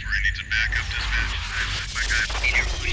Sorry, need some backup dispatch. I have my guy.